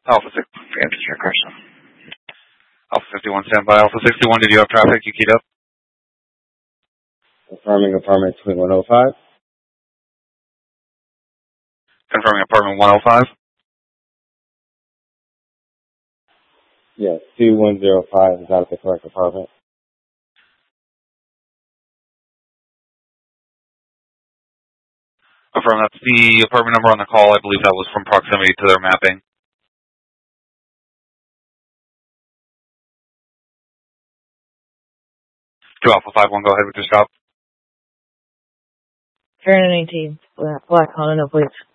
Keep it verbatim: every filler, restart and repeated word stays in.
Alpha six, answer your question. Alpha fifty-one, stand by. Alpha sixty-one, did you have traffic? You keyed up? Confirming apartment twenty-one oh five. Confirming apartment one oh five. Yes, two one zero five is out of the correct apartment. Confirm that's the apartment number on the call. I believe that was from proximity to their mapping. two Alpha five one, go ahead with your stop. Turn eighteen. Black Honda, no please.